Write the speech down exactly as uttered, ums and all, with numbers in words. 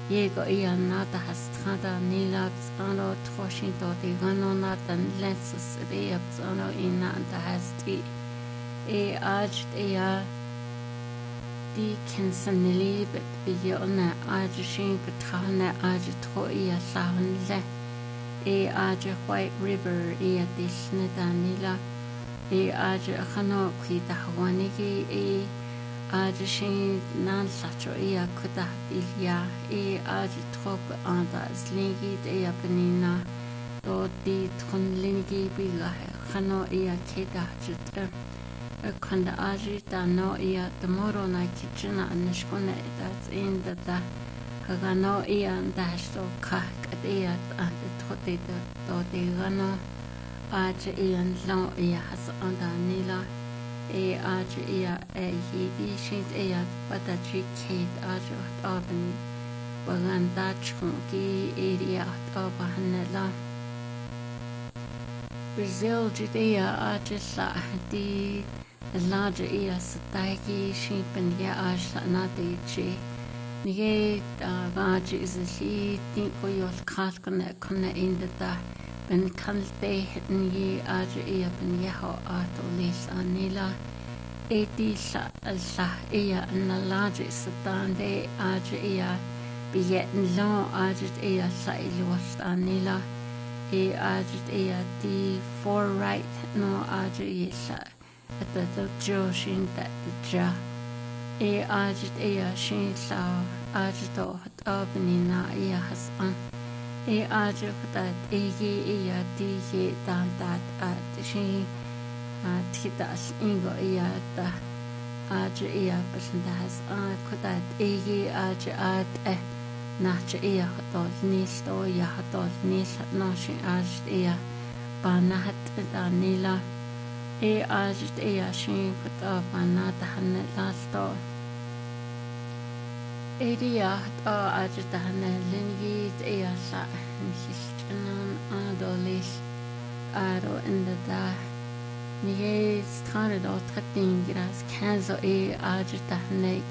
Jego ia nada hastrada nila tsano troshinto de gano natan lensus rea tsano ina anta hasti e aj ea di kensanili bet biona aj shin betrana aj tro ia sahanle e aj White River ia dishne danila e aj khano khita hwanigi e aj shin nan sacho ia kuda bilia e aj trop anda slingi ia penina do di tronlingi biga khano ia keda jutra kanda aji da no ia tomorrow na kitchena anishkona that's in the da hagano ia dasto ka kadia and trote do de gano aji ia long ia has anda nila e aji ia e hi shit ia patachi kid aji abani baganda chunki area abahanela Brazil judea aji sa di large ia sataiki shipen ya ashla na de che nige vaji is li tinko yol kalkone kone inda ben kalte ni aje ia ben ya ho ato lis anila eti sa sa ia na large satande aje ia biet lo aje ia sa ilos anila e aje ia di for right no aje ia at the Joshin that the Ja e ajit ea shin sa ajito hat abnina ea has an e ajit that ege ea dige dan that at shin titas ingo ea da ajit ea person has an kudat ege ajit at e nach ea hatol nis to ea hatol nis no shin ajit ea banahat da nila e ajit e ashin pata bana tahne lasto e dia ta ajit tahne lingi e asa histonan adolis aro inda da nige strane do trettin gras kanzo e ajit tahne